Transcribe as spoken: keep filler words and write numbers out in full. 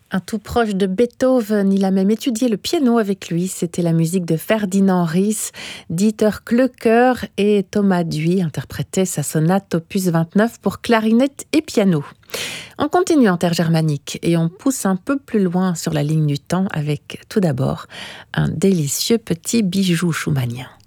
Un tout proche de Beethoven, il a même étudié le piano avec lui. C'était la musique de Ferdinand Ries. Dieter Klöcker et Thomas Duy interprétaient sa sonate opus vingt-neuf pour clarinette et piano. On continue en terre germanique et on pousse un peu plus loin sur la ligne du temps avec tout d'abord un délicieux petit bijou schumannien.